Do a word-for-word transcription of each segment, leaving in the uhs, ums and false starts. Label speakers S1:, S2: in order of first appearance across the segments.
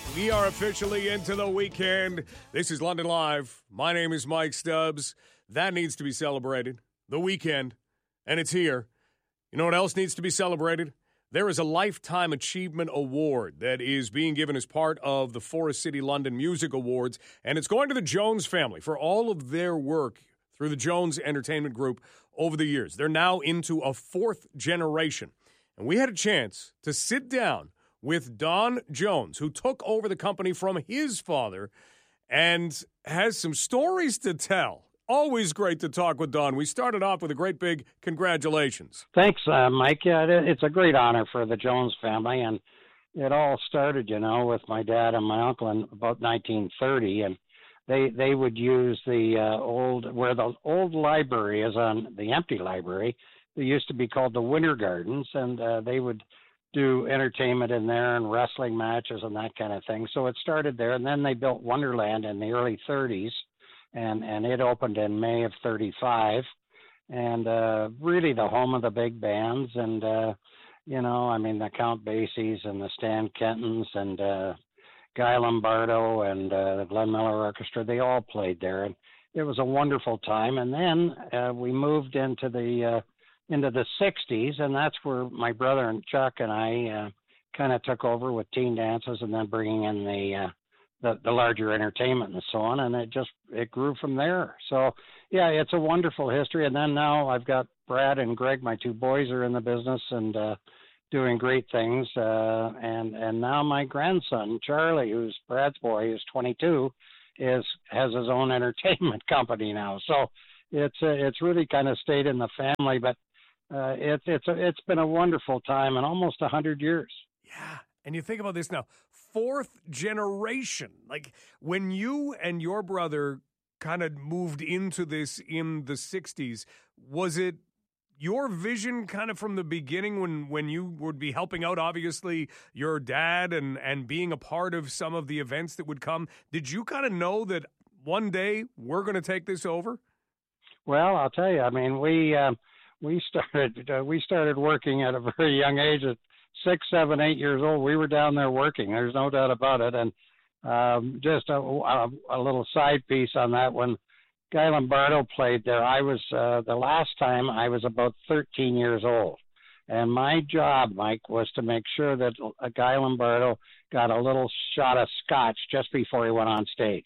S1: We are officially into the weekend. This is London Live. My name is Mike Stubbs. That needs to be celebrated. The weekend. And it's here. You know what else needs to be celebrated? There is a Lifetime Achievement Award that is being given as part of the Forest City London Music Awards, and it's going to the Jones family for all of their work through the Jones Entertainment Group over the years. They're now into a fourth generation. And we had a chance to sit down with Don Jones, who took over the company from his father and has some stories to tell. Always great to talk with Don. We started off with a great big congratulations.
S2: Thanks, uh, Mike. Yeah, it, it's a great honor for the Jones family, and it all started, you know, with my dad and my uncle in about nineteen thirty, and they they would use the uh, old, where the old library is on the empty library. It used to be called the Winter Gardens, and uh, they would do entertainment in there and wrestling matches and that kind of thing. So it started there, and then they built Wonderland in the early thirties, and, and it opened in May of thirty-five, and uh, really the home of the big bands. And, uh, you know, I mean, the Count Basies and the Stan Kentons and uh, Guy Lombardo and uh, the Glenn Miller Orchestra, they all played there. And it was a wonderful time. And then uh, we moved into the uh, into the sixties, and that's where my brother and Chuck and I uh, kind of took over with teen dances, and then bringing in the, uh, the the larger entertainment and so on, and it just it grew from there. So yeah, it's a wonderful history. And then now I've got Brad and Greg, my two boys, are in the business and uh, doing great things. Uh, and and now my grandson Charlie, who's Brad's boy, is twenty-two, is has his own entertainment company now. So it's uh, it's really kind of stayed in the family, but. Uh, it's it's a, it's been a wonderful time and almost a hundred years.
S1: Yeah, and you think about this now, fourth generation. Like when you and your brother kind of moved into this in the sixties, was it your vision kind of from the beginning when, when you would be helping out, obviously, your dad and, and being a part of some of the events that would come? Did you kind of know that one day we're going to take this over?
S2: Well, I'll tell you, I mean, we... Um, We started uh, we started working at a very young age. At six, seven, eight years old, we were down there working. There's no doubt about it. And um, just a, a, a little side piece on that, when Guy Lombardo played there, I was uh, the last time I was about thirteen years old, and my job, Mike, was to make sure that a Guy Lombardo got a little shot of scotch just before he went on stage.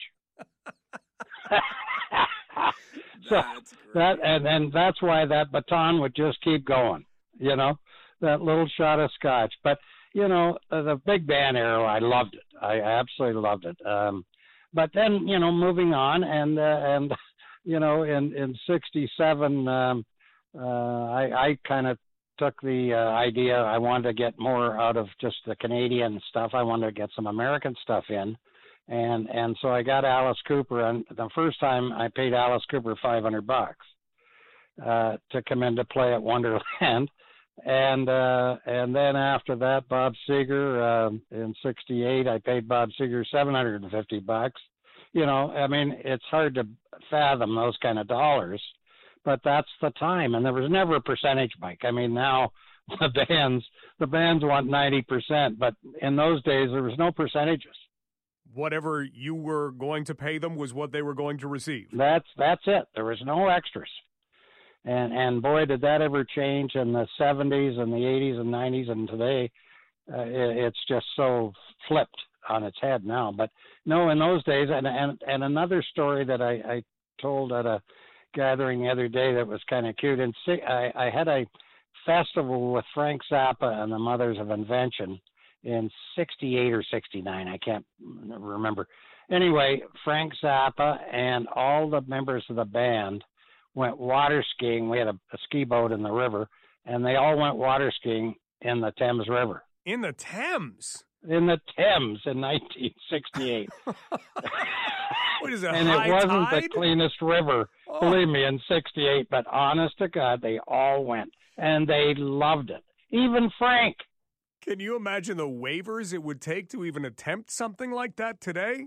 S2: So that and, and that's why that baton would just keep going, you know, that little shot of scotch. But, you know, the big band era, I loved it. I absolutely loved it. Um, but then, you know, moving on and, uh, and you know, in, in sixty-seven, um, uh, I, I kind of took the uh, idea. I wanted to get more out of just the Canadian stuff. I wanted to get some American stuff in. And and so I got Alice Cooper, and the first time I paid Alice Cooper five hundred bucks uh, to come in to play at Wonderland, and uh, and then after that, Bob Seger uh, in sixty-eight, I paid Bob Seger seven hundred and fifty bucks. You know, I mean, it's hard to fathom those kind of dollars, but that's the time, and there was never a percentage, Mike. I mean, now the bands the bands want ninety percent, but in those days there was no percentages.
S1: Whatever you were going to pay them was what they were going to receive.
S2: That's that's it. There was no extras. And and boy, did that ever change in the seventies and the eighties and nineties, and today uh, it, it's just so flipped on its head now. But no, in those days, and and, and another story that I, I told at a gathering the other day that was kind of cute. And I, I had a festival with Frank Zappa and the Mothers of Invention in sixty-eight or sixty-nine, I can't remember. Anyway, Frank Zappa and all the members of the band went water skiing. We had a, a ski boat in the river, and they all went water skiing in the Thames River.
S1: In the Thames?
S2: In the Thames in nineteen sixty-eight.
S1: What is it,
S2: and
S1: high
S2: it wasn't
S1: tide?
S2: The cleanest river, oh. Believe me, in sixty-eight, but honest to God, they all went, and they loved it. Even Frank.
S1: Can you imagine the waivers it would take to even attempt something like that today?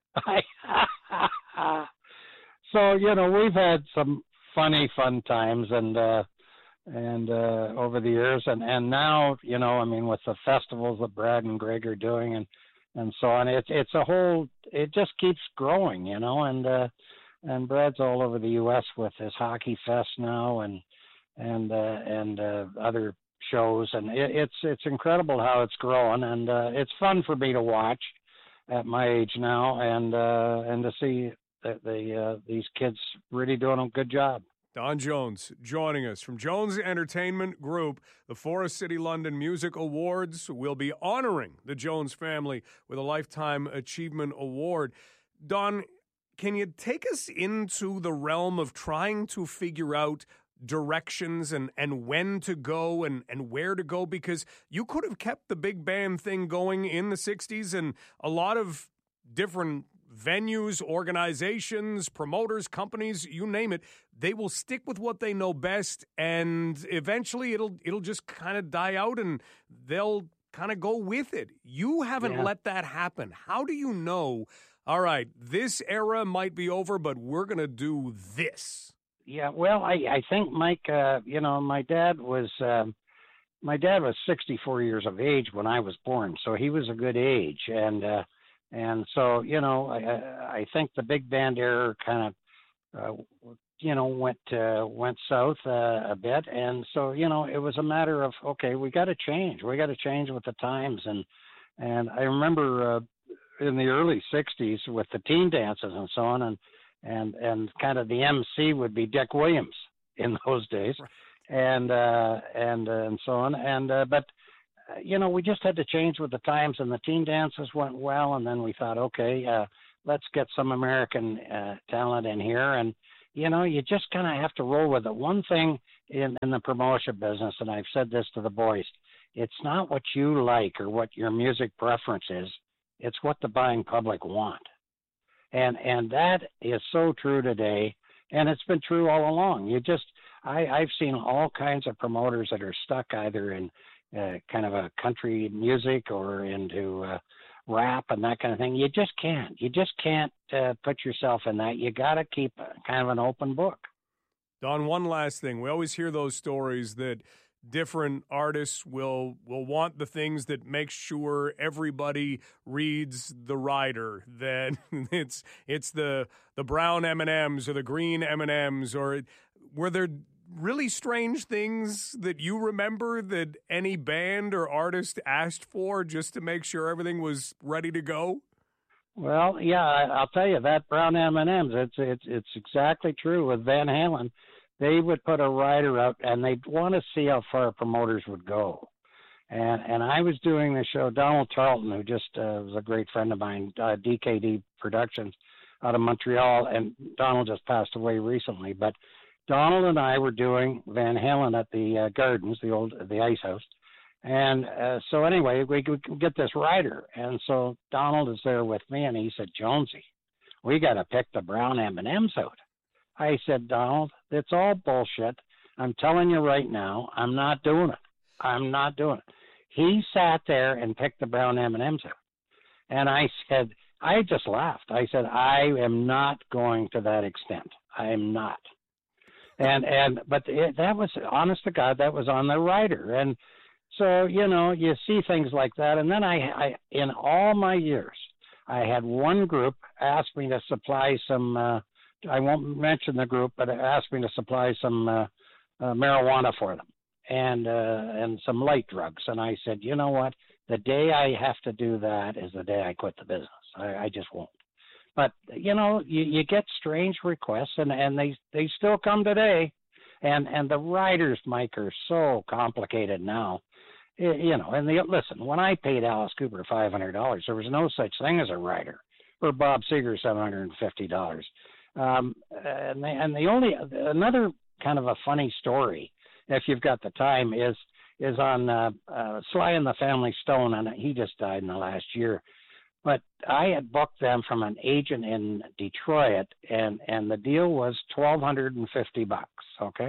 S2: So, you know, we've had some funny, fun times and uh, and uh, over the years. And, and now, you know, I mean, with the festivals that Brad and Greg are doing and and so on. It's it's a whole. It just keeps growing, you know. And uh, and Brad's all over the U S with his hockey fest now, and and uh, and uh, other shows, and it, it's it's incredible how it's growing, and uh, it's fun for me to watch at my age now, and uh, and to see that the uh, these kids really doing a good job.
S1: Don Jones joining us from Jones Entertainment Group. The Forest City London Music Awards will be honoring the Jones family with a Lifetime Achievement Award. Don, can you take us into the realm of trying to figure out directions and, and when to go and, and where to go? Because you could have kept the big band thing going in the sixties, and a lot of different venues, organizations, promoters, companies, you name it, they will stick with what they know best, and eventually it'll it'll just kind of die out and they'll kind of go with it. You haven't
S2: Yeah.
S1: let that happen. How do you know, all right, this era might be over, but we're going to do this?
S2: Yeah, well, I, I think, Mike, uh, you know, my dad was um, my dad was sixty-four years of age when I was born, so he was a good age, and uh, and so you know, I, I think the big band era kind of uh, you know went uh, went south uh, a bit, and so you know, it was a matter of, okay, we got to change, we got to change with the times, and and I remember uh, in the early sixties with the teen dances and so on, and and and kind of the M C would be Dick Williams in those days, and uh, and uh, and so on. And uh, but uh, you know, we just had to change with the times, and the teen dances went well, and then we thought, okay, uh, let's get some American uh, talent in here, and you know, you just kind of have to roll with it. One thing in in the promotion business, and I've said this to the boys, it's not what you like or what your music preference is, it's what the buying public want. And and that is so true today, and it's been true all along. You just, I, I've seen all kinds of promoters that are stuck either in uh, kind of a country music or into uh, rap and that kind of thing. You just can't. You just can't uh, put yourself in that. You got to keep kind of an open book.
S1: Don, one last thing. We always hear those stories that different artists will will want the things that make sure everybody reads the rider. That it's it's the the brown M and M's or the green M and M's. Or were there really strange things that you remember that any band or artist asked for just to make sure everything was ready to go?
S2: Well, yeah, I, I'll tell you that brown M and M's. It's it's it's exactly true with Van Halen. They would put a rider out, and they'd want to see how far promoters would go. And and I was doing the show, Donald Tarleton, who just uh, was a great friend of mine, uh, D K D Productions out of Montreal, and Donald just passed away recently. But Donald and I were doing Van Halen at the uh, Gardens, the old the Ice House. And uh, so anyway, we could get this rider. And so Donald is there with me, and he said, Jonesy, we got to pick the brown M and M's out. I said, Donald, it's all bullshit. I'm telling you right now, I'm not doing it. I'm not doing it. He sat there and picked the brown M and M's out. And I said, I just laughed. I said, I am not going to that extent. I am not. And, and, but it, that was, honest to God, that was on the rider. And so, you know, you see things like that. And then I, I in all my years, I had one group ask me to supply some, uh, I won't mention the group, but asked me to supply some uh, uh, marijuana for them and uh, and some light drugs. And I said, you know what? The day I have to do that is the day I quit the business. I, I just won't. But, you know, you, you get strange requests, and, and they, they still come today. And, and the riders, Mike, are so complicated now. You know, and the, listen, when I paid Alice Cooper five hundred dollars, there was no such thing as a rider, or Bob Seger seven hundred fifty dollars. Um, and, the, and the only another kind of a funny story, if you've got the time, is is on uh, uh, Sly and the Family Stone, and he just died in the last year. But I had booked them from an agent in Detroit, and and the deal was twelve hundred and fifty bucks. Okay,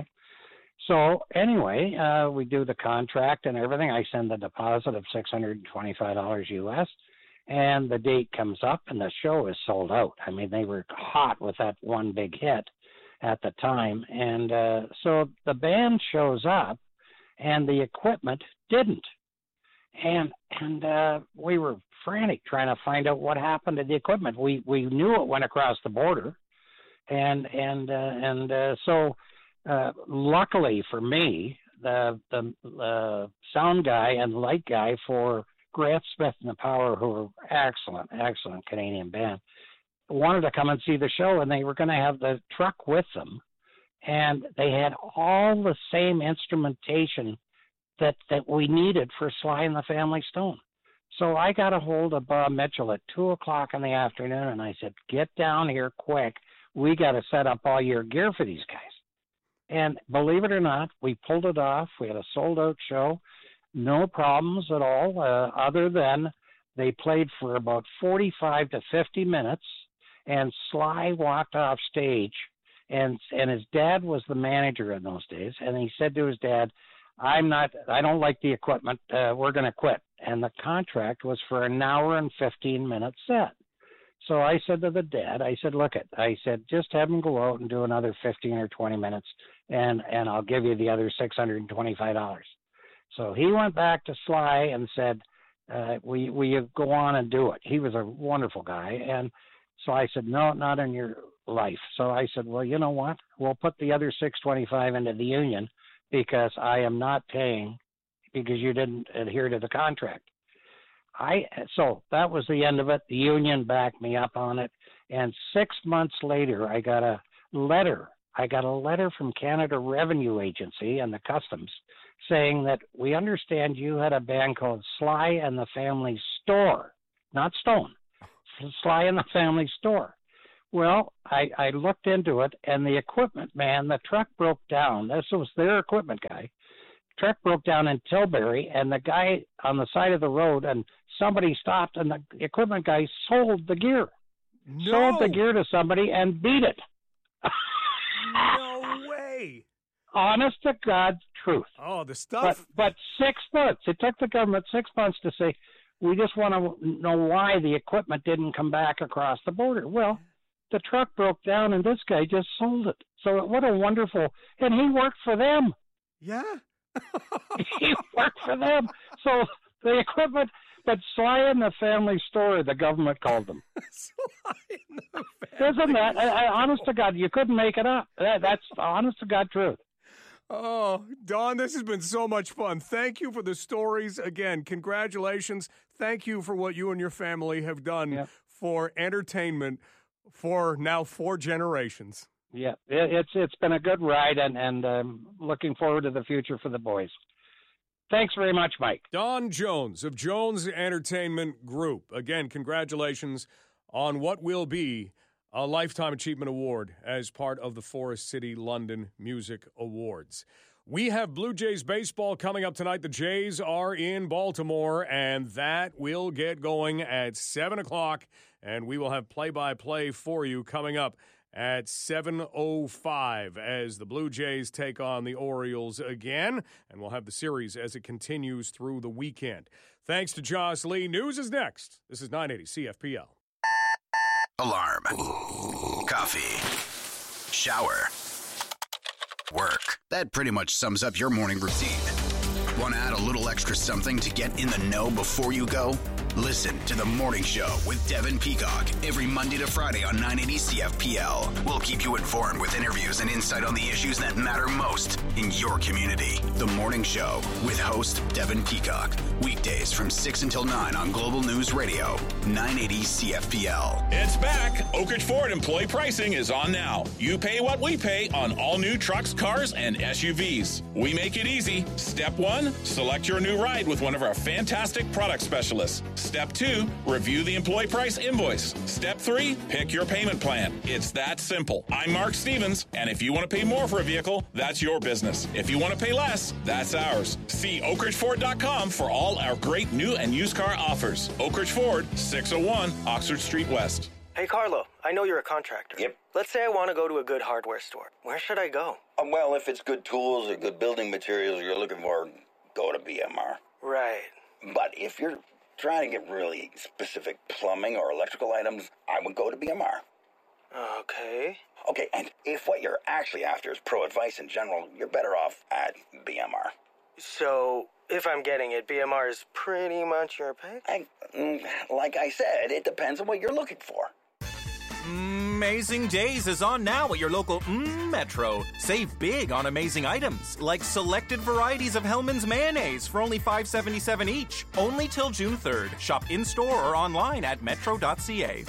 S2: so anyway, uh, we do the contract and everything. I send the deposit of six hundred and twenty-five dollars U S. And the date comes up, and the show is sold out. I mean, they were hot with that one big hit at the time. And uh, so the band shows up, and the equipment didn't. And and uh, we were frantic trying to find out what happened to the equipment. We we knew it went across the border, and and uh, and uh, so uh, luckily for me, the the uh, sound guy and light guy for Grant Smith and the Power, who are excellent, excellent Canadian band, wanted to come and see the show, and they were going to have the truck with them, and they had all the same instrumentation that that we needed for Sly and the Family Stone. So I got a hold of Bob Mitchell at two o'clock in the afternoon, and I said, get down here quick. We got to set up all your gear for these guys. And believe it or not, we pulled it off. We had a sold-out show, no problems at all, uh, other than they played for about forty-five to fifty minutes, and Sly walked off stage, and and his dad was the manager in those days, and he said to his dad, I'm not, I don't like the equipment, uh, we're going to quit. And the contract was for an hour and fifteen minute set. So I said to the dad, I said, look it, I said, just have him go out and do another fifteen or twenty minutes, and, and I'll give you the other six hundred twenty-five dollars. So he went back to Sly and said, uh, we, we go on and do it. He was a wonderful guy. And so I said, no, not in your life. So I said, well, you know what? We'll put the other six twenty-five into the union, because I am not paying because you didn't adhere to the contract. I so that was the end of it. The union backed me up on it, and six months later, I got a letter. I got a letter from Canada Revenue Agency and the Customs saying that we understand you had a band called Sly and the Family Store, not Stone, Sly and the Family Store. Well, I, I looked into it, and the equipment man, the truck broke down. This was their equipment guy. Truck broke down in Tilbury, and the guy on the side of the road, and somebody stopped, and the equipment guy sold the gear.
S1: No.
S2: Sold the gear to somebody and beat it.
S1: No way.
S2: Honest to God truth.
S1: Oh, the stuff.
S2: But, but six months. It took the government six months to say, we just want to know why the equipment didn't come back across the border. Well, the truck broke down, and this guy just sold it. So what a wonderful, and he worked for them.
S1: Yeah.
S2: He worked for them. So the equipment, but Sly and the Family Store, the government called them.
S1: Sly and the Family
S2: Isn't that, I, I, honest to God, you couldn't make it up. That, that's honest to God truth.
S1: Oh, Don, this has been so much fun. Thank you for the stories. Again, congratulations. Thank you for what you and your family have done
S2: Yep.
S1: for entertainment for now four generations.
S2: Yeah, it, it's it's been a good ride, and and um, looking forward to the future for the boys. Thanks very much, Mike.
S1: Don Jones of Jones Entertainment Group. Again, congratulations on what will be a Lifetime Achievement Award as part of the Forest City London Music Awards. We have Blue Jays baseball coming up tonight. The Jays are in Baltimore, and that will get going at seven o'clock, and we will have play-by-play for you coming up at seven oh five as the Blue Jays take on the Orioles again, and we'll have the series as it continues through the weekend. Thanks to Joss Lee. News is next. This is nine eighty C F P L.
S3: Alarm. Coffee. Shower. Work. That pretty much sums up your morning routine. Want to add a little extra something to get in the know before you go? Listen to The Morning Show with Devin Peacock every Monday to Friday on nine eighty C F P L. We'll keep you informed with interviews and insight on the issues that matter most in your community. The Morning Show with host Devin Peacock. Weekdays from six until nine on Global News Radio, nine eighty C F P L.
S4: It's back. Oak Ridge Ford employee pricing is on now. You pay what we pay on all new trucks, cars, and S U Vs. We make it easy. Step one, select your new ride with one of our fantastic product specialists. Step two, review the employee price invoice. Step three, pick your payment plan. It's that simple. I'm Mark Stevens, and if you want to pay more for a vehicle, that's your business. If you want to pay less, that's ours. See oak ridge ford dot com for all our great new and used car offers. Oak Ridge Ford, six oh one Oxford Street West.
S5: Hey, Carlo, I know you're a contractor.
S6: Yep.
S5: Let's say I want to go to a good hardware store. Where should I go?
S6: Um, well, if it's good tools or good building materials you're looking for, go to B M R.
S5: Right.
S6: But if you're trying to get really specific plumbing or electrical items, I would go to B M R.
S5: Okay.
S6: Okay, and if what you're actually after is pro advice in general, you're better off at B M R.
S5: So, if I'm getting it, B M R is pretty much your pick?
S6: I, mm, like I said, it depends on what you're looking for.
S7: Amazing Days is on now at your local mm, Metro. Save big on amazing items, like selected varieties of Hellmann's mayonnaise for only five dollars and seventy-seven cents each. Only till June third. Shop in-store or online at metro dot c a.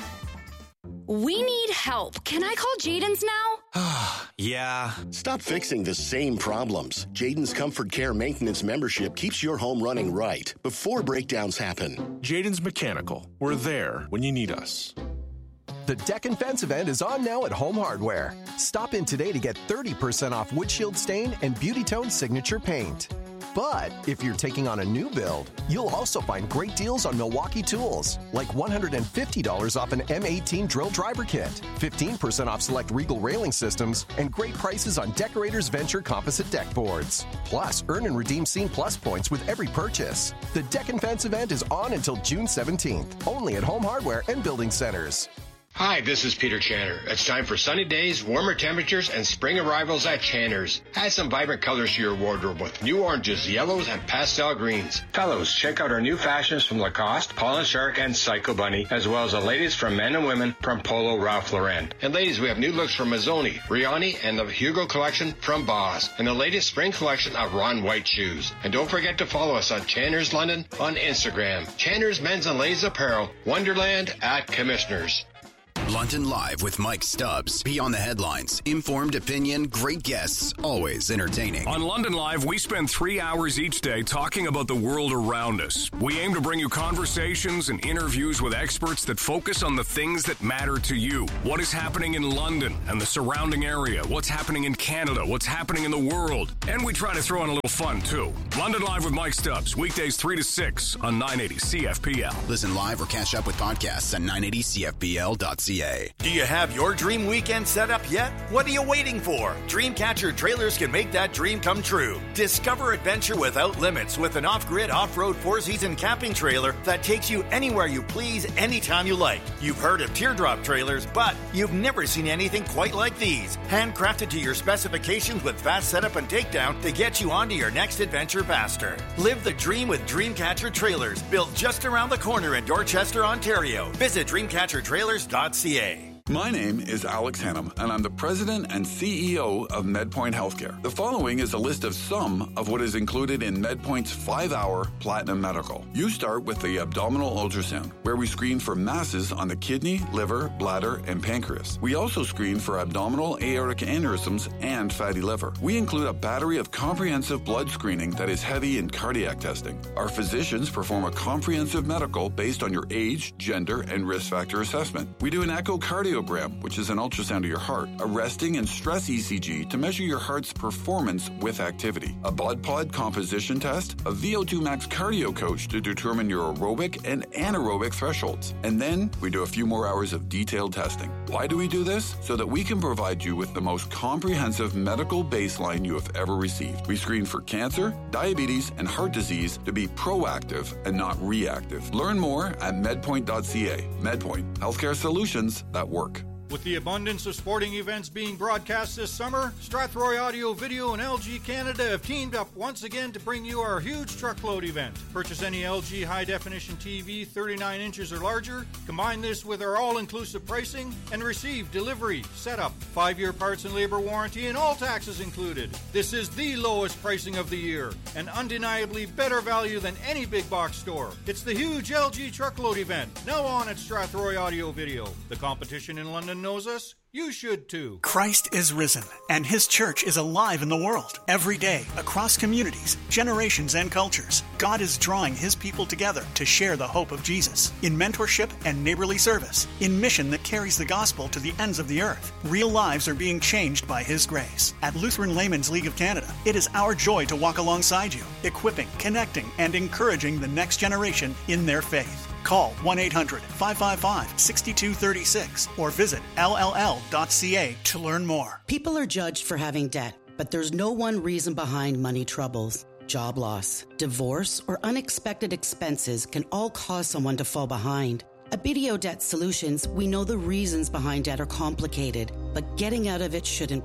S8: We need help. Can I call Jaden's now?
S7: Yeah.
S9: Stop fixing the same problems. Jaden's Comfort Care Maintenance membership keeps your home running right before breakdowns happen.
S10: Jaden's Mechanical. We're there when you need us.
S11: The Deck and Fence event is on now at Home Hardware. Stop in today to get thirty percent off windshield stain and Beauty Tone signature paint. But if you're taking on a new build, you'll also find great deals on Milwaukee tools, like one hundred fifty dollars off an M eighteen drill driver kit, fifteen percent off select Regal railing systems, and great prices on Decorators Venture composite deck boards. Plus, earn and redeem Scene Plus points with every purchase. The Deck and Fence event is on until June seventeenth, only at Home Hardware and Building Centers.
S12: Hi, this is Peter Channer. It's time for sunny days, warmer temperatures, and spring arrivals at Channer's. Add some vibrant colors to your wardrobe with new oranges, yellows, and pastel greens. Fellows, check out our new fashions from Lacoste, Paul and Shark, and Psycho Bunny, as well as the latest from men and women from Polo Ralph Lauren. And ladies, we have new looks from Mazzoni, Rioni, and the Hugo collection from Boss, and the latest spring collection of Ron White shoes. And don't forget to follow us on Channer's London on Instagram. Channer's Men's and Ladies Apparel, Wonderland at Commissioners.
S3: London Live with Mike Stubbs. Beyond the headlines, informed opinion, great guests, always entertaining.
S1: On London Live, we spend three hours each day talking about the world around us. We aim to bring you conversations and interviews with experts that focus on the things that matter to you. What is happening in London and the surrounding area? What's happening in Canada? What's happening in the world? And we try to throw in a little fun, too. London Live with Mike Stubbs, weekdays three to six on nine eighty C F P L.
S3: Listen live or catch up with podcasts at nine eighty C F P L dot C A.
S13: Do you have your dream weekend set up yet? What are you waiting for? Dreamcatcher Trailers can make that dream come true. Discover adventure without limits with an off-grid, off-road four-season camping trailer that takes you anywhere you please, anytime you like. You've heard of teardrop trailers, but you've never seen anything quite like these. Handcrafted to your specifications with fast setup and takedown to get you onto your next adventure faster. Live the dream with Dreamcatcher Trailers, built just around the corner in Dorchester, Ontario. Visit dreamcatcher trailers dot c a.
S14: My name is Alex Hannum, and I'm the president and C E O of MedPoint Healthcare. The following is a list of some of what is included in MedPoint's five-hour Platinum Medical. You start with the abdominal ultrasound, where we screen for masses on the kidney, liver, bladder, and pancreas. We also screen for abdominal aortic aneurysms and fatty liver. We include a battery of comprehensive blood screening that is heavy in cardiac testing. Our physicians perform a comprehensive medical based on your age, gender, and risk factor assessment. We do an echocardiogram, which is an ultrasound of your heart, a resting and stress E C G to measure your heart's performance with activity, a blood pod composition test, a V O two max cardio coach to determine your aerobic and anaerobic thresholds. And then we do a few more hours of detailed testing. Why do we do this? So that we can provide you with the most comprehensive medical baseline you have ever received. We screen for cancer, diabetes, and heart disease to be proactive and not reactive. Learn more at medpoint dot c a. MedPoint, healthcare solutions that work.
S15: With the abundance of sporting events being broadcast this summer, Strathroy Audio Video and L G Canada have teamed up once again to bring you our huge truckload event. Purchase any L G high-definition T V thirty-nine inches or larger, combine this with our all-inclusive pricing, and receive delivery, setup, five-year parts and labor warranty, and all taxes included. This is the lowest pricing of the year, and undeniably better value than any big box store. It's the huge L G truckload event, now on at Strathroy Audio Video. The competition in London knows us. You should too.
S16: Christ is risen, and His church is alive in the world. Every day, across communities, generations, and cultures, God is drawing His people together to share the hope of Jesus. In mentorship and neighborly service, in mission that carries the gospel to the ends of the earth, real lives are being changed by His grace. At Lutheran Laymen's League of Canada, it is our joy to walk alongside you, equipping, connecting, and encouraging the next generation in their faith. Call one eight hundred, five five five, six two three six or visit L L L dot C A to learn more.
S17: People are judged for having debt, but there's no one reason behind money troubles. Job loss, divorce, or unexpected expenses can all cause someone to fall behind. At B D O Debt Solutions, we know the reasons behind debt are complicated, but getting out of it shouldn't be.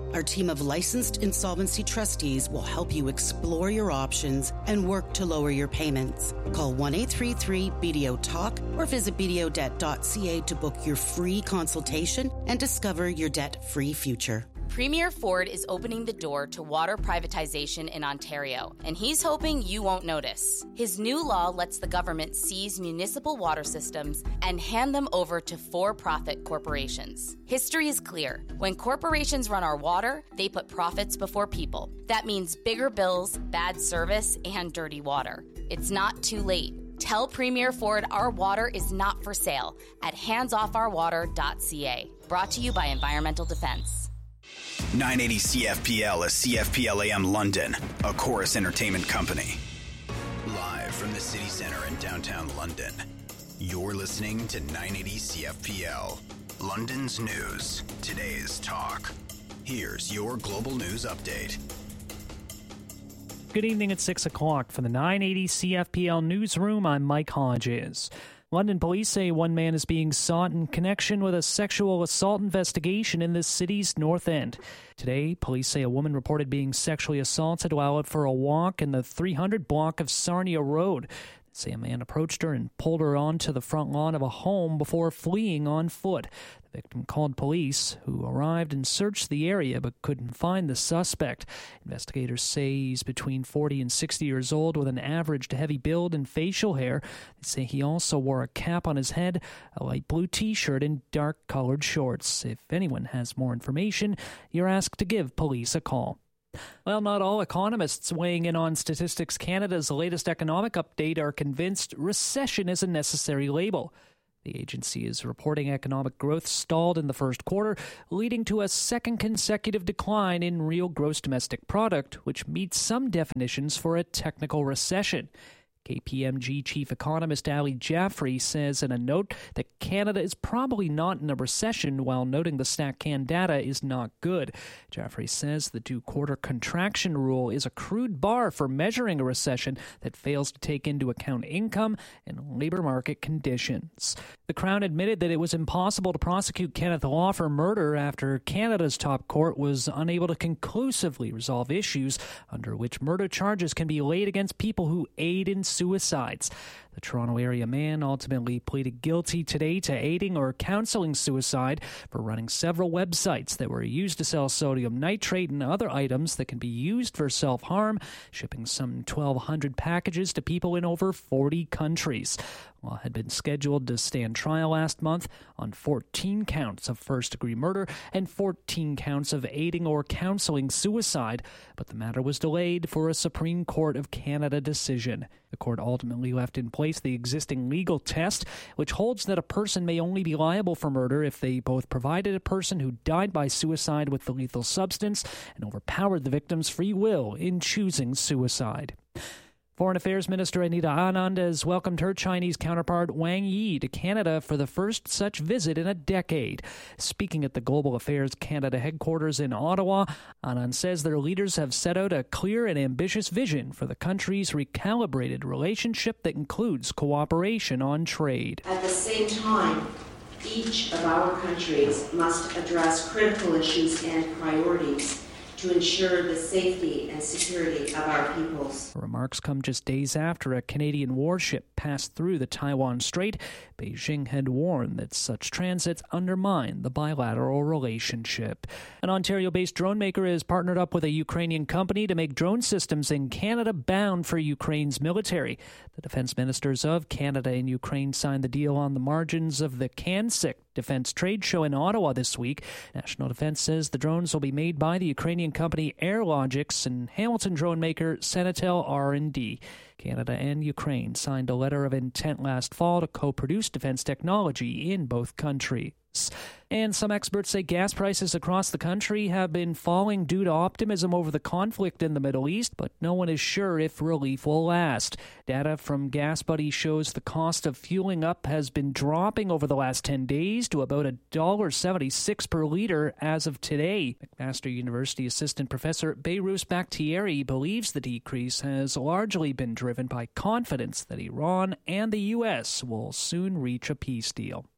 S17: Our team of licensed insolvency trustees will help you explore your options and work to lower your payments. Call one eight three three B D O talk or visit b d o debt dot c a to book your free consultation and discover your debt-free future.
S18: Premier Ford is opening the door to water privatization in Ontario, and he's hoping you won't notice. His new law lets the government seize municipal water systems and hand them over to for-profit corporations. History is clear. When corporations run our water, they put profits before people. That means bigger bills, bad service, and dirty water. It's not too late. Tell Premier Ford our water is not for sale at hands off our water dot c a. Brought to you by Environmental Defense.
S3: nine eighty C F P L is C F P L A M London, a Chorus Entertainment company. Live from the city center in downtown London, you're listening to nine eighty C F P L, London's news, today's talk. Here's your global news update.
S19: Good evening at six o'clock. From the nine eighty C F P L newsroom, I'm Mike Hodges. London police say one man is being sought in connection with a sexual assault investigation in the city's North End. Today, police say a woman reported being sexually assaulted while out for a walk in the three hundred block of Sarnia Road. They say a man approached her and pulled her onto the front lawn of a home before fleeing on foot. The victim called police, who arrived and searched the area but couldn't find the suspect. Investigators say he's between forty and sixty years old with an average to heavy build and facial hair. They say he also wore a cap on his head, a light blue t-shirt, and dark-colored shorts. If anyone has more information, you're asked to give police a call. Well, not all economists weighing in on Statistics Canada's latest economic update are convinced recession is a necessary label. The agency is reporting economic growth stalled in the first quarter, leading to a second consecutive decline in real gross domestic product, which meets some definitions for a technical recession. K P M G chief economist Ali Jaffrey says in a note that Canada is probably not in a recession, while noting the StatCan data is not good. Jaffrey says the two-quarter contraction rule is a crude bar for measuring a recession that fails to take into account income and labor market conditions. The Crown admitted that it was impossible to prosecute Kenneth Law for murder after Canada's top court was unable to conclusively resolve issues under which murder charges can be laid against people who aid in suicides. The Toronto area man ultimately pleaded guilty today to aiding or counseling suicide for running several websites that were used to sell sodium nitrate and other items that can be used for self-harm, shipping some twelve hundred packages to people in over forty countries. Law had been scheduled to stand trial last month on fourteen counts of first-degree murder and fourteen counts of aiding or counseling suicide, but the matter was delayed for a Supreme Court of Canada decision. The court ultimately left in place the existing legal test, which holds that a person may only be liable for murder if they both provided a person who died by suicide with the lethal substance and overpowered the victim's free will in choosing suicide. Foreign Affairs Minister Anita Anand has welcomed her Chinese counterpart Wang Yi to Canada for the first such visit in a decade. Speaking at the Global Affairs Canada headquarters in Ottawa, Anand says their leaders have set out a clear and ambitious vision for the country's recalibrated relationship that includes cooperation on trade.
S20: At the same time, each of our countries must address critical issues and priorities to ensure the safety and security of our peoples.
S19: Her remarks come just days after a Canadian warship passed through the Taiwan Strait. Beijing had warned that such transits undermine the bilateral relationship. An Ontario-based drone maker has partnered up with a Ukrainian company to make drone systems in Canada bound for Ukraine's military. The defense ministers of Canada and Ukraine signed the deal on the margins of the CanSIC Defense Trade Show in Ottawa this week. National Defense says the drones will be made by the Ukrainian company AirLogix and Hamilton drone maker Senatel R and D. Canada and Ukraine signed a letter of intent last fall to co-produce defense technology in both countries. And some experts say gas prices across the country have been falling due to optimism over the conflict in the Middle East, but no one is sure if relief will last. Data from GasBuddy shows the cost of fueling up has been dropping over the last ten days to about one dollar and seventy-six cents per liter as of today. McMaster University assistant professor Behrus Bakhtiari believes the decrease has largely been driven by confidence that Iran and the U S will soon reach a peace deal.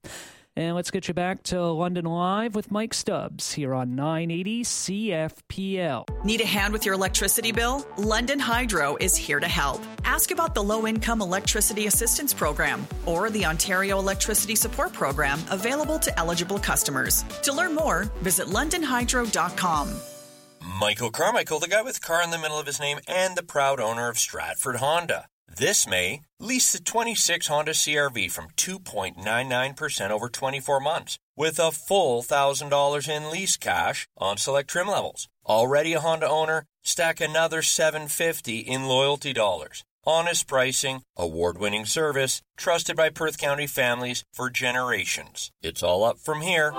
S19: And let's get you back to London Live with Mike Stubbs here on nine eighty C F P L.
S21: Need a hand with your electricity bill? London Hydro is here to help. Ask about the Low-Income Electricity Assistance Program or the Ontario Electricity Support Program available to eligible customers. To learn more, visit london hydro dot com.
S22: Michael Carmichael, the guy with the car in the middle of his name and the proud owner of Stratford Honda. This May, lease the twenty-six Honda C R V from two point nine nine percent over twenty-four months with a full one thousand dollars in lease cash on select trim levels. Already a Honda owner? Stack another seven hundred fifty dollars in loyalty dollars. Honest pricing, award-winning service, trusted by Perth County families for generations. It's all up from here.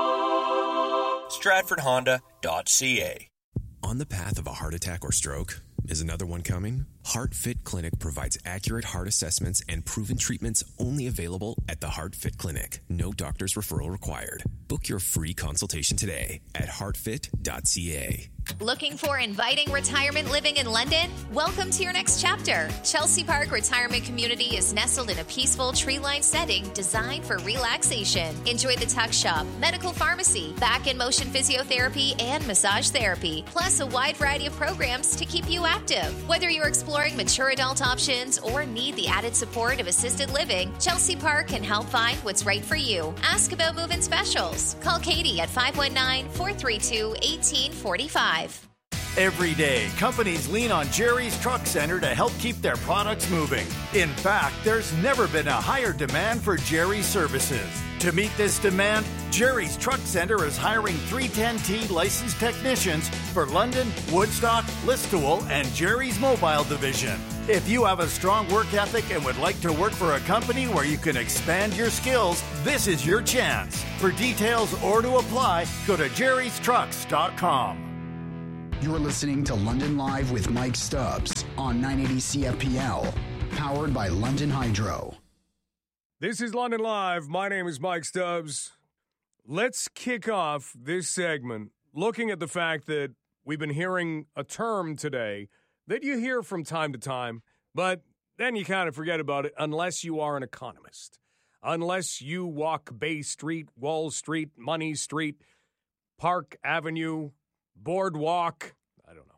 S22: stratford honda dot c a.
S23: On the path of a heart attack or stroke? Is another one coming? HeartFit Clinic provides accurate heart assessments and proven treatments only available at the HeartFit Clinic. No doctor's referral required. Book your free consultation today at heart fit dot c a.
S24: Looking for inviting retirement living in London? Welcome to your next chapter. Chelsea Park Retirement Community is nestled in a peaceful tree-lined setting designed for relaxation. Enjoy the tuck shop, medical pharmacy, back and motion physiotherapy, and massage therapy, plus a wide variety of programs to keep you active. Whether you're exploring mature adult options or need the added support of assisted living, Chelsea Park can help find what's right for you. Ask about move-in specials. Call Katie at five one nine, four three two, one eight four five.
S13: Every day, companies lean on Jerry's Truck Center to help keep their products moving. In fact, there's never been a higher demand for Jerry's services. To meet this demand, Jerry's Truck Center is hiring three ten T licensed technicians for London, Woodstock, Listowel, and Jerry's Mobile Division. If you have a strong work ethic and would like to work for a company where you can expand your skills, this is your chance. For details or to apply, go to jerrys trucks dot com.
S3: You're listening to London Live with Mike Stubbs on nine eighty C F P L, powered by London Hydro.
S1: This is London Live. My name is Mike Stubbs. Let's kick off this segment looking at the fact that we've been hearing a term today that you hear from time to time, but then you kind of forget about it unless you are an economist, unless you walk Bay Street, Wall Street, Money Street, Park Avenue, Boardwalk. I don't know.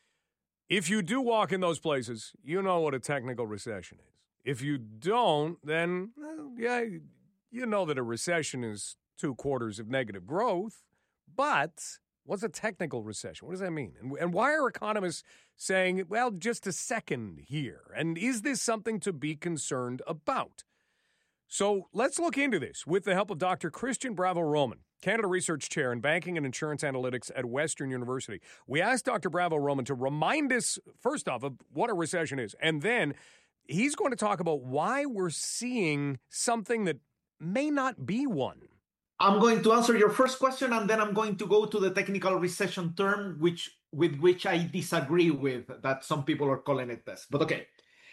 S1: If you do walk in those places, you know what a technical recession is. If you don't, then, well, yeah, you know that a recession is two quarters of negative growth. But what's a technical recession? What does that mean? And, and why are economists saying, well, just a second here? And is this something to be concerned about? So let's look into this with the help of Doctor Christian Bravo-Roman, Canada Research Chair in Banking and Insurance Analytics at Western University. We asked Doctor Bravo-Roman to remind us, first off, of what a recession is, and then he's going to talk about why we're seeing something that may not be one.
S25: I'm going to answer your first question, and then I'm going to go to the technical recession term, which with which I disagree with, that some people are calling it this. But okay,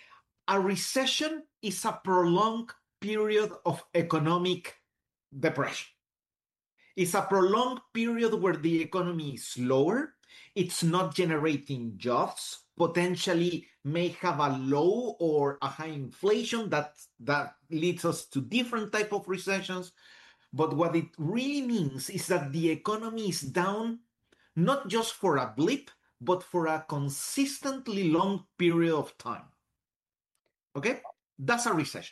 S25: a recession is a prolonged period of economic depression. It's a prolonged period where the economy is slower, it's not generating jobs, potentially may have a low or a high inflation that, that leads us to different type of recessions. But what it really means is that the economy is down, not just for a blip, but for a consistently long period of time. Okay? That's a recession.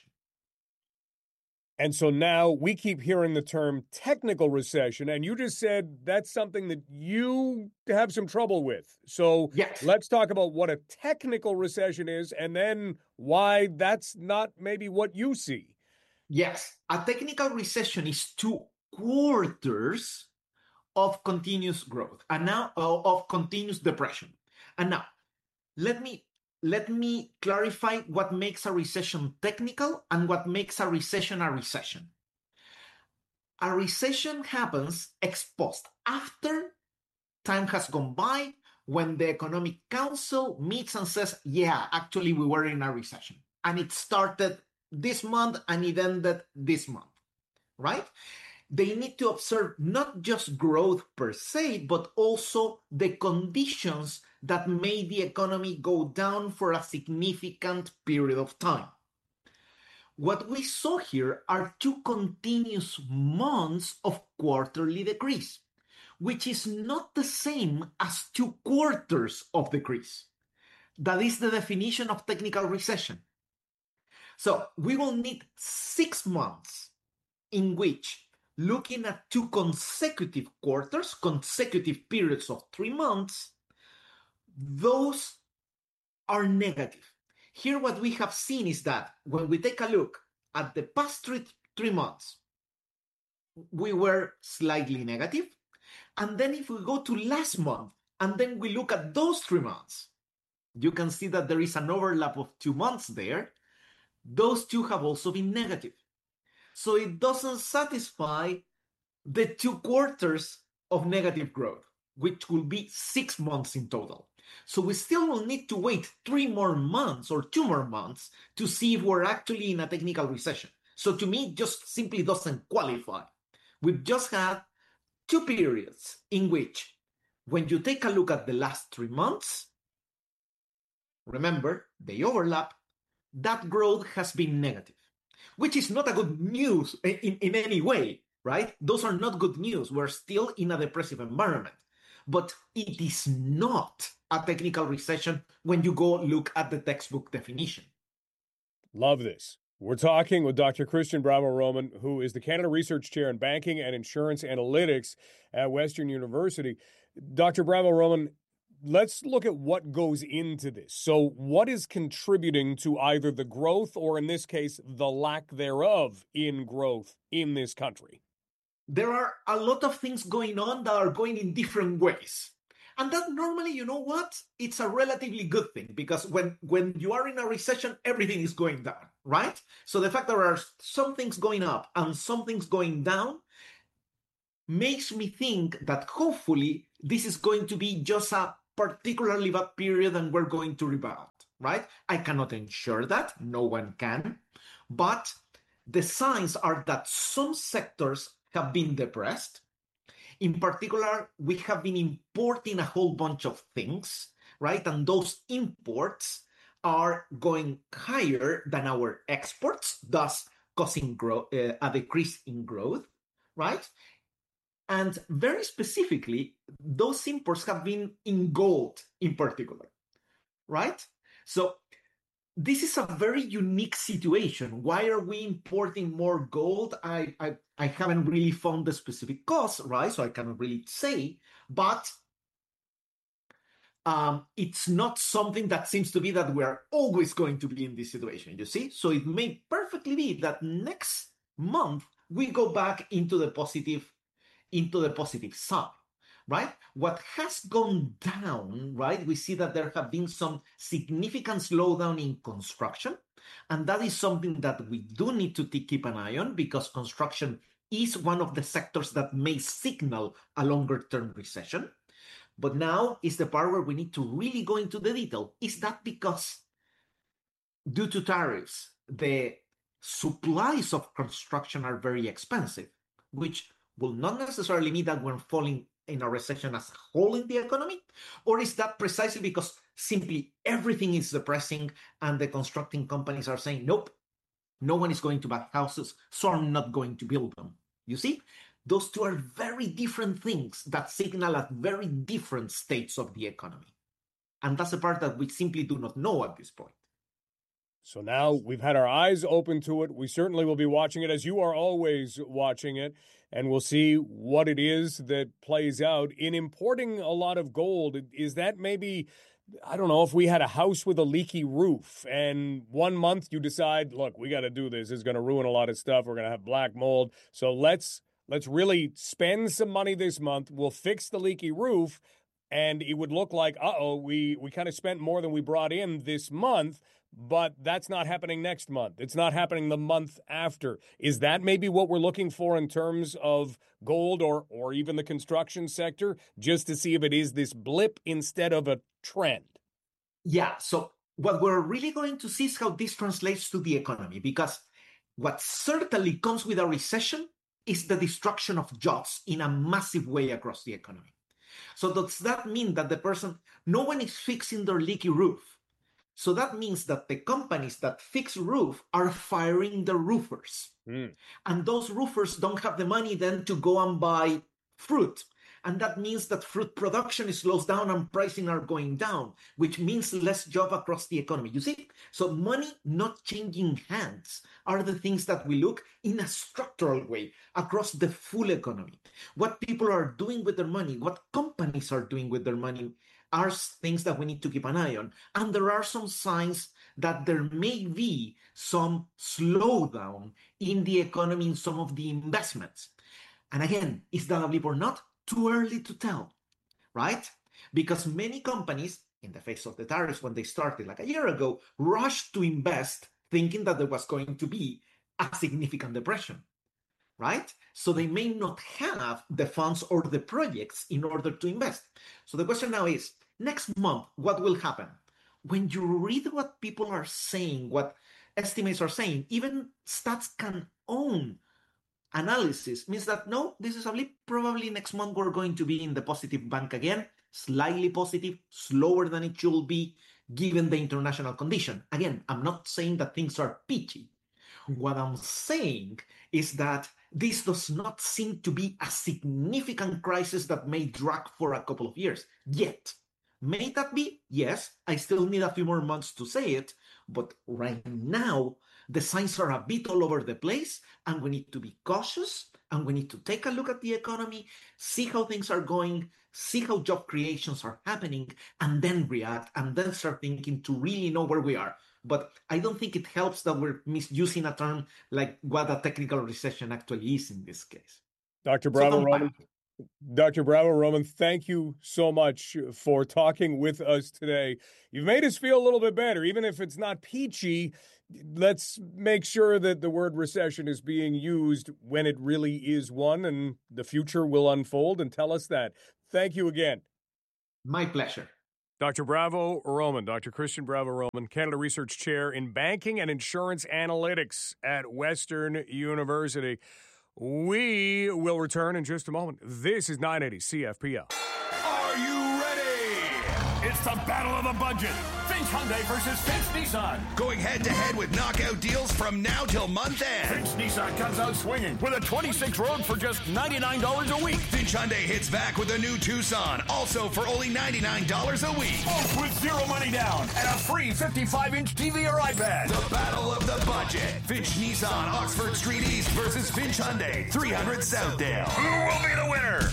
S1: And so now we keep hearing the term technical recession, and you just said that's something that you have some trouble with. So
S25: yes.
S1: Let's talk about what a technical recession is and then why that's not maybe what you see.
S25: Yes, a technical recession is two quarters of continuous growth and now uh, of continuous depression. And now, let me let me clarify what makes a recession technical and what makes a recession a recession. A recession happens ex post, after time has gone by, when the Economic Council meets and says, yeah, actually we were in a recession. And it started this month and it ended this month, right? They need to observe not just growth per se, but also the conditions that made the economy go down for a significant period of time. what we saw here are two continuous months of quarterly decrease, which is not the same as two quarters of decrease. That is the definition of technical recession. So we will need six months in which, looking at two consecutive quarters, consecutive periods of three months, those are negative. Here what we have seen is that when we take a look at the past three, three months, we were slightly negative. And then if we go to last month, and then we look at those three months, you can see that there is an overlap of two months there. Those two have also been negative. So it doesn't satisfy the two quarters of negative growth, which will be six months in total. So we still will need to wait three more months or two more months to see if we're actually in a technical recession. So to me, it just simply doesn't qualify. We've just had two periods in which, when you take a look at the last three months, remember, they overlap, that growth has been negative, which is not a good news in, in any way, right? Those are not good news. We're still in a depressive environment. But it is not a technical recession when you go look at the textbook definition.
S1: Love this. We're talking with Doctor Christian Bravo-Roman, who is the Canada Research Chair in Banking and Insurance Analytics at Western University. Doctor Bravo-Roman, let's look at what goes into this. So what is contributing to either the growth or, in this case, the lack thereof in growth in this country?
S25: There are a lot of things going on that are going in different ways. And that normally, you know what? It's a relatively good thing, because when, when you are in a recession, everything is going down, right? So the fact that there are some things going up and some things going down makes me think that hopefully this is going to be just a particularly bad period and we're going to rebound, right? I cannot ensure that. No one can. But the signs are that some sectors have been depressed. In particular, we have been importing a whole bunch of things, right? And those imports are going higher than our exports, thus causing growth, uh, a decrease in growth, right? And very specifically, those imports have been in gold in particular, right? So this is a very unique situation. Why are we importing more gold? I, I, I haven't really found the specific cause, right? So I cannot really say, but um, it's not something that seems to be that we're always going to be in this situation, you see? So it may perfectly be that next month we go back into the positive, into the positive side. Right? What has gone down, right? We see that there have been some significant slowdown in construction. And that is something that we do need to keep an eye on, because construction is one of the sectors that may signal a longer term recession. But now is the part where we need to really go into the detail. Is that because due to tariffs, the supplies of construction are very expensive, which will not necessarily mean that we're falling in a recession as a whole in the economy? Or is that precisely because simply everything is depressing and the constructing companies are saying, nope, no one is going to buy houses, so I'm not going to build them? You see, those two are very different things that signal at very different states of the economy. And that's the part that we simply do not know at this point.
S1: So now we've had our eyes open to it. We certainly will be watching it, as you are always watching it, and we'll see what it is that plays out. In importing a lot of gold, is that maybe, I don't know, if we had a house with a leaky roof and one month you decide, look, we got to do this. It's going to ruin a lot of stuff. We're going to have black mold. So let's let's really spend some money this month. We'll fix the leaky roof, and it would look like, uh-oh, we, we kind of spent more than we brought in this month. But that's not happening next month. It's not happening the month after. Is that maybe what we're looking for in terms of gold or or even the construction sector, just to see if it is this blip instead of a trend?
S25: Yeah, so what we're really going to see is how this translates to the economy, because what certainly comes with a recession is the destruction of jobs in a massive way across the economy. So does that mean that the person, no one is fixing their leaky roof? So that means that the companies that fix roof are firing the roofers. Mm. And those roofers don't have the money then to go and buy fruit. And that means that fruit production slows down and pricing are going down, which means less job across the economy. You see? So money not changing hands are the things that we look in a structural way across the full economy. What people are doing with their money, what companies are doing with their money, are things that we need to keep an eye on. And there are some signs that there may be some slowdown in the economy in some of the investments. And again, is that a blip or not? Too early to tell, right? Because many companies, in the face of the tariffs when they started like a year ago, rushed to invest thinking that there was going to be a significant depression, right? So they may not have the funds or the projects in order to invest. So the question now is, next month, what will happen? When you read what people are saying, what estimates are saying, even Stats Can Own analysis means that, no, this is a blip. Probably next month we're going to be in the positive bank again, slightly positive, slower than it should be, given the international condition. Again, I'm not saying that things are peachy. What I'm saying is that this does not seem to be a significant crisis that may drag for a couple of years yet. May that be? Yes, I still need a few more months to say it, but right now, the signs are a bit all over the place, and we need to be cautious, and we need to take a look at the economy, see how things are going, see how job creations are happening, and then react, and then start thinking to really know where we are. But I don't think it helps that we're misusing a term like what a technical recession actually is in this case.
S1: Doctor Bravo Roman, Doctor Bravo Roman, thank you so much for talking with us today. You've made us feel a little bit better, even if it's not peachy. Let's make sure that the word recession is being used when it really is one, and the future will unfold and tell us that. Thank you again.
S25: My pleasure.
S1: Doctor Bravo Roman, Doctor Christian Bravo Roman, Canada Research Chair in Banking and Insurance Analytics at Western University. We will return in just a moment. This is nine eighty C F P L.
S2: Are you ready? It's the battle of the budget. Finch Hyundai versus Finch Nissan.
S13: Going head-to-head with knockout deals from now till month end.
S2: Finch Nissan comes out swinging with a twenty-six Rogue for just ninety-nine dollars a week.
S13: Finch Hyundai hits back with a new Tucson, also for only ninety-nine dollars a week.
S2: Both with zero money down and a free fifty-five inch T V or iPad.
S13: The battle of the budget. Finch Nissan, Oxford Street East versus Finch Hyundai, three hundred Southdale.
S2: Who will be the winner?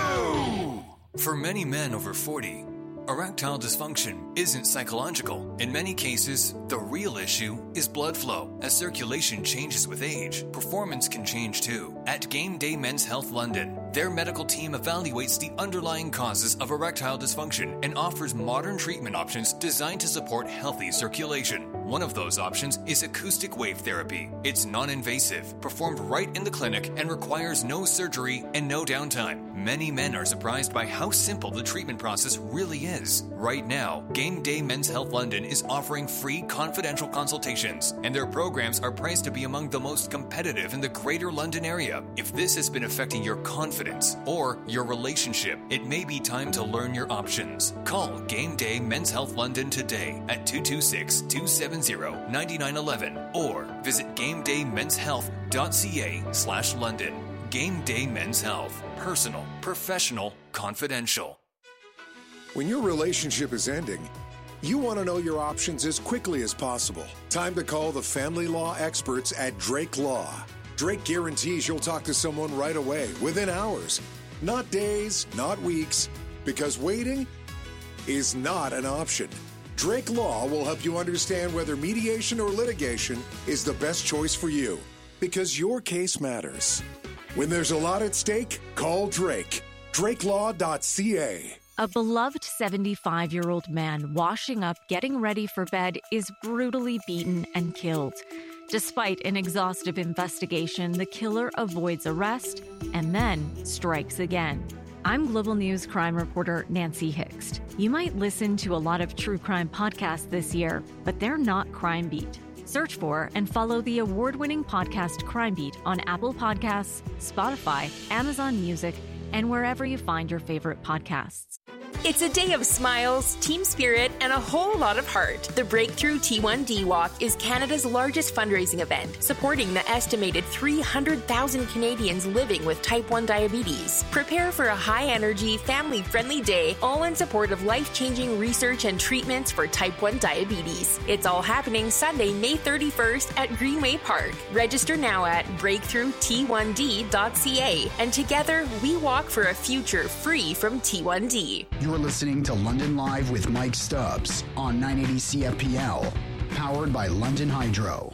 S13: You!
S4: For many men over forty, erectile dysfunction isn't psychological. In many cases, the real issue is blood flow. As circulation changes with age, performance can change too. At Game Day Men's Health London, their medical team evaluates the underlying causes of erectile dysfunction and offers modern treatment options designed to support healthy circulation. One of those options is acoustic wave therapy. It's non-invasive, performed right in the clinic, and requires no surgery and no downtime. Many men are surprised by how simple the treatment process really is. Right now, Game Day Men's Health London is offering free confidential consultations, and their programs are priced to be among the most competitive in the Greater London area. If this has been affecting your confidence or your relationship, it may be time to learn your options. Call Game Day Men's Health London today at two two six, two seven zero, nine nine one one or visit gamedaymenshealth.ca slash London. Game Day Men's Health. Personal, professional, confidential.
S5: When your relationship is ending, you want to know your options as quickly as possible. Time to call the family law experts at Drake Law. Drake guarantees you'll talk to someone right away, within hours. Not days, not weeks, because waiting is not an option. Drake Law will help you understand whether mediation or litigation is the best choice for you, because your case matters. When there's a lot at stake, call Drake. drake law dot c a.
S6: A beloved seventy-five-year-old man washing up, getting ready for bed, is brutally beaten and killed. Despite an exhaustive investigation, the killer avoids arrest and then strikes again. I'm Global News crime reporter Nancy Hixt. You might listen to a lot of true crime podcasts this year, but they're not Crime Beat. Search for and follow the award-winning podcast Crime Beat on Apple Podcasts, Spotify, Amazon Music, and wherever you find your favorite podcasts.
S7: It's a day of smiles, team spirit, and a whole lot of heart. The Breakthrough T one D Walk is Canada's largest fundraising event, supporting the estimated three hundred thousand Canadians living with type one diabetes. Prepare for a high-energy, family-friendly day, all in support of life-changing research and treatments for type one diabetes. It's all happening Sunday, May thirty-first at Greenway Park. Register now at breakthrough t one d dot c a, and together we walk for a future free from T one D.
S3: You're listening to London Live with Mike Stubbs on nine eighty C F P L, powered by London Hydro.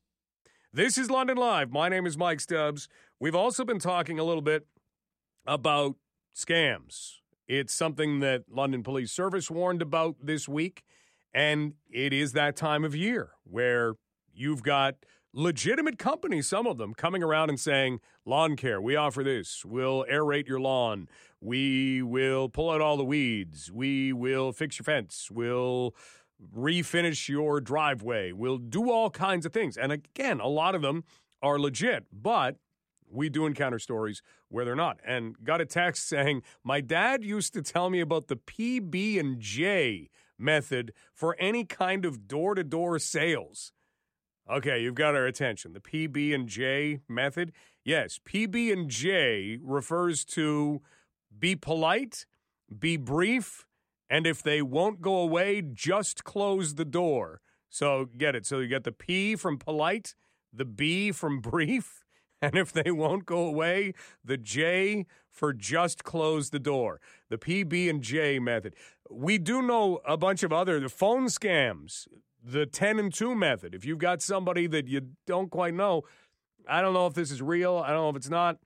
S1: This is London Live. My name is Mike Stubbs. We've also been talking a little bit about scams. It's something that London Police Service warned about this week, and it is that time of year where you've got legitimate companies, some of them, coming around and saying, lawn care, we offer this. We'll aerate your lawn. We will pull out all the weeds. We will fix your fence. We'll refinish your driveway. We'll do all kinds of things. And again, a lot of them are legit, but we do encounter stories where they're not. And got a text saying, my dad used to tell me about the P B and J method for any kind of door-to-door sales. Okay, you've got our attention. The P B and J method. Yes, P B and J refers to be polite, be brief, and if they won't go away, just close the door. So get it. So you get the P from polite, the B from brief, and if they won't go away, the J for just close the door. The P B and J method. We do know a bunch of other the phone scams. The ten and two method. If you've got somebody that you don't quite know, I don't know if this is real. I don't know if it's not.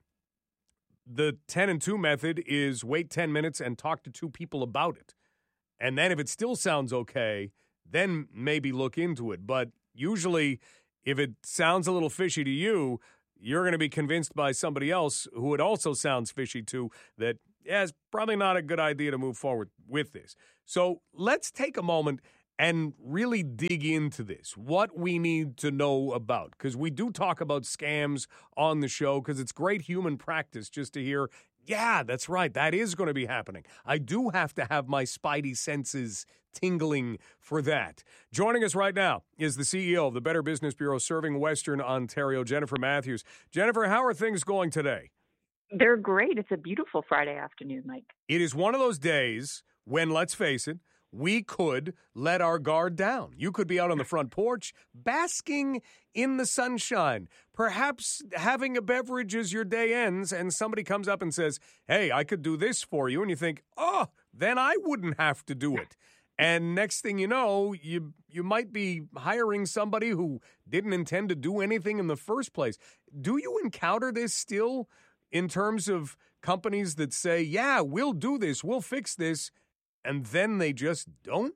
S1: The ten and two method is wait ten minutes and talk to two people about it. And then if it still sounds okay, then maybe look into it. But usually, if it sounds a little fishy to you, you're going to be convinced by somebody else who it also sounds fishy to that, yeah, it's probably not a good idea to move forward with this. So let's take a moment and really dig into this, what we need to know about, because we do talk about scams on the show because it's great human practice just to hear, yeah, that's right, that is going to be happening. I do have to have my spidey senses tingling for that. Joining us right now is the C E O of the Better Business Bureau serving Western Ontario, Jennifer Matthews. Jennifer, how are things going today?
S8: They're great. It's a beautiful Friday afternoon, Mike.
S1: It is one of those days when, let's face it, we could let our guard down. You could be out on the front porch, basking in the sunshine, perhaps having a beverage as your day ends, and somebody comes up and says, hey, I could do this for you. And you think, oh, then I wouldn't have to do it. And next thing you know, you you might be hiring somebody who didn't intend to do anything in the first place. Do you encounter this still in terms of companies that say, yeah, we'll do this, we'll fix this, and then they just don't?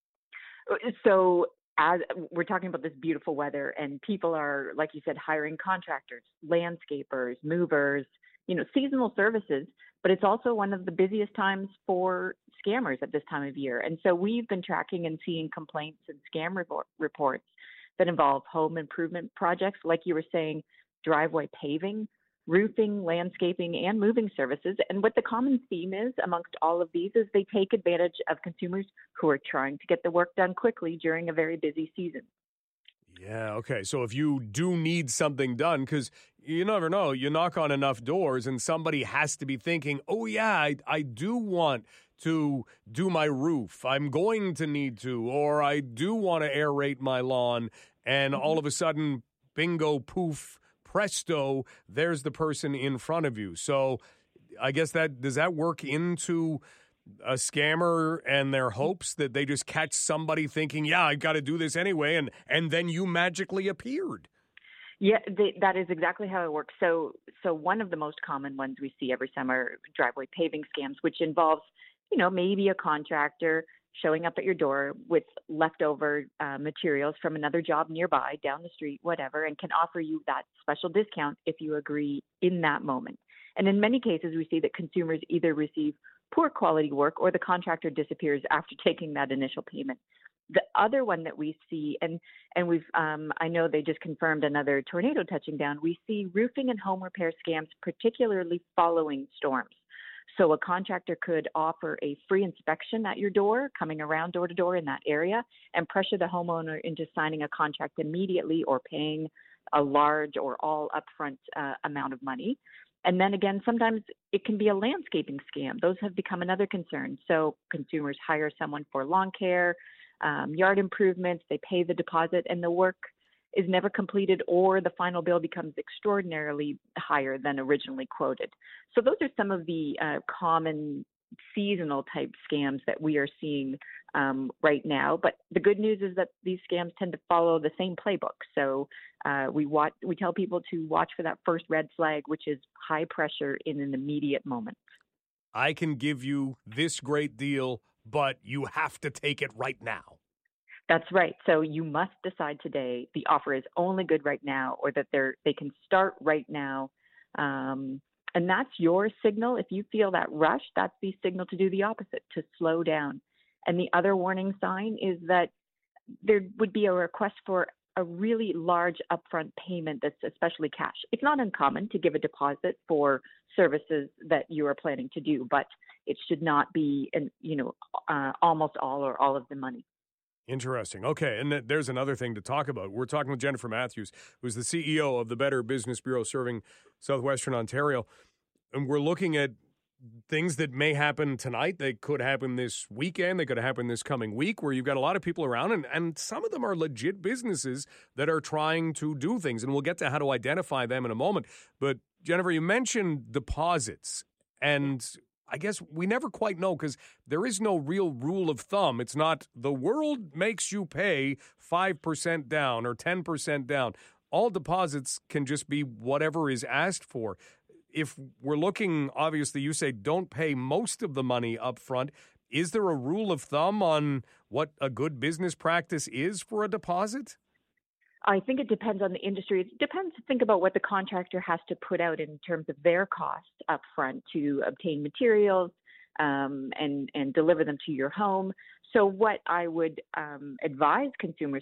S8: So as we're talking about this beautiful weather and people are, like you said, hiring contractors, landscapers, movers, you know, seasonal services, but it's also one of the busiest times for scammers at this time of year. And so we've been tracking and seeing complaints and scam report, reports that involve home improvement projects, like you were saying, driveway paving, roofing, landscaping, and moving services. And what the common theme is amongst all of these is they take advantage of consumers who are trying to get the work done quickly during a very busy season.
S1: Yeah, okay. So if you do need something done, because you never know, you knock on enough doors and somebody has to be thinking, oh, yeah, I, I do want to do my roof. I'm going to need to, or I do want to aerate my lawn. And all of a sudden, bingo, poof, presto, there's the person in front of you. So I guess that, does that work into a scammer and their hopes that they just catch somebody thinking, yeah, I've got to do this anyway, and, and then you magically appeared?
S8: Yeah, they, that is exactly how it works. So, so one of the most common ones we see every summer, driveway paving scams, which involves, you know, maybe a contractor showing up at your door with leftover uh, materials from another job nearby, down the street, whatever, and can offer you that special discount if you agree in that moment. And in many cases, we see that consumers either receive poor quality work or the contractor disappears after taking that initial payment. The other one that we see, and and we've, um, I know they just confirmed another tornado touching down, we see roofing and home repair scams, particularly following storms. So a contractor could offer a free inspection at your door, coming around door to door in that area, and pressure the homeowner into signing a contract immediately or paying a large or all upfront uh, amount of money. And then again, sometimes it can be a landscaping scam. Those have become another concern. So consumers hire someone for lawn care, um, yard improvements, they pay the deposit, and the work is never completed, or the final bill becomes extraordinarily higher than originally quoted. So those are some of the uh, common seasonal type scams that we are seeing um, right now. But the good news is that these scams tend to follow the same playbook. So uh, we watch, we tell people to watch for that first red flag, which is high pressure in an immediate moment.
S1: I can give you this great deal, but you have to take it right now.
S8: That's right. So you must decide today the offer is only good right now, or that they're they can start right now. Um, and that's your signal. If you feel that rush, that's the signal to do the opposite, to slow down. And the other warning sign is that there would be a request for a really large upfront payment that's especially cash. It's not uncommon to give a deposit for services that you are planning to do, but it should not be, an, you know, uh, almost all or all of the money.
S1: Interesting. Okay, and th- there's another thing to talk about. We're talking with Jennifer Matthews, who's the C E O of the Better Business Bureau serving Southwestern Ontario. And we're looking at things that may happen tonight. They could happen this weekend. They could happen this coming week, where you've got a lot of people around, and, and some of them are legit businesses that are trying to do things. And we'll get to how to identify them in a moment. But Jennifer, you mentioned deposits, and I guess we never quite know, because there is no real rule of thumb. It's not the world makes you pay five percent down or ten percent down. All deposits can just be whatever is asked for. If we're looking, obviously, you say don't pay most of the money up front. Is there a rule of thumb on what a good business practice is for a deposit?
S8: I think it depends on the industry. It depends. Think about what the contractor has to put out in terms of their cost up front to obtain materials um, and, and deliver them to your home. So what I would um, advise consumers